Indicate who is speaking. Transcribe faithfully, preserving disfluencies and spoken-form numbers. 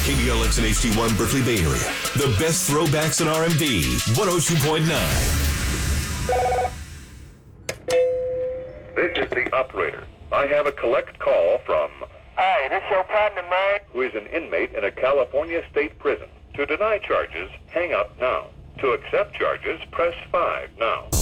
Speaker 1: K B L X and H D one Berkeley Bay Area. The best throwbacks in R and B. one oh two point nine.
Speaker 2: This is the operator. I have a collect call from...
Speaker 3: Hi, this your partner, man?
Speaker 2: ...who is an inmate in a California state prison. To deny charges, hang up now. To accept charges, press five now.